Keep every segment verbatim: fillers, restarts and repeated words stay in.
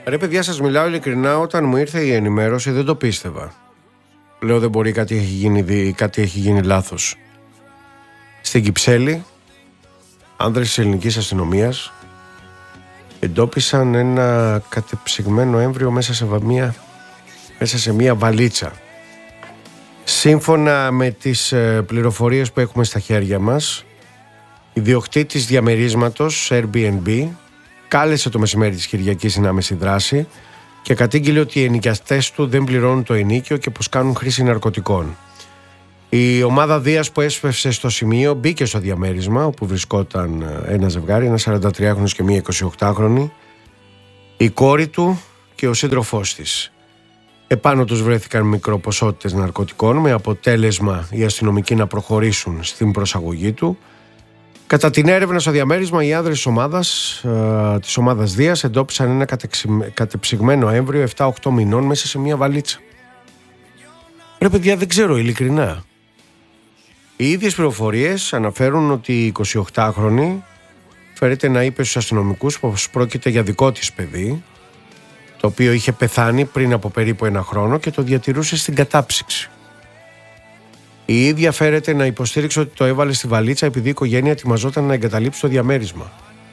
Ρε παιδιά, σας μιλάω ειλικρινά, όταν μου ήρθε η ενημέρωση δεν το πίστευα. Λέω δεν μπορεί, κάτι έχει γίνει, κάτι έχει γίνει λάθος. Στην Κυψέλη, άνδρες της ελληνικής αστυνομίας εντόπισαν ένα κατεψυγμένο έμβριο μέσα σε μια, μέσα σε μια βαλίτσα. Σύμφωνα με τις πληροφορίες που έχουμε στα χέρια μας, ιδιοκτήτης διαμερίσματος Airbnb κάλεσε το μεσημέρι της Κυριακής στην άμεση δράση και κατήγγειλε ότι οι ενοικιαστές του δεν πληρώνουν το ενοίκιο και πως κάνουν χρήση ναρκωτικών. Η ομάδα Δίας που έσπευσε στο σημείο μπήκε στο διαμέρισμα όπου βρισκόταν ένα ζευγάρι, ένα σαραντατριάχρονος και μία εικοσιοκτάχρονη, η κόρη του και ο σύντροφός της. Επάνω τους βρέθηκαν μικροποσότητες ναρκωτικών με αποτέλεσμα οι αστυνομικοί να προχωρήσουν στην προσαγωγή του. Κατά την έρευνα στο διαμέρισμα, οι άνδρες της ομάδας, ε, της ομάδας Δίας εντόπισαν ένα κατεψυγμένο έμβριο επτά οκτώ μηνών μέσα σε μια βαλίτσα. Ρε παιδιά, δεν ξέρω ειλικρινά. Οι ίδιες πληροφορίες αναφέρουν ότι η εικοσιοκτάχρονη φέρεται να είπε στους αστυνομικούς πως πρόκειται για δικό της παιδί, το οποίο είχε πεθάνει πριν από περίπου ένα χρόνο και το διατηρούσε στην κατάψυξη. Η ίδια φέρεται να υποστήριξε ότι το έβαλε στη βαλίτσα επειδή η οικογένεια ετοιμαζόταν να εγκαταλείψει το διαμέρισμα.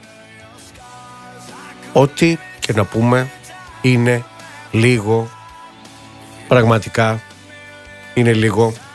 Ό,τι και να πούμε είναι λίγο, πραγματικά είναι λίγο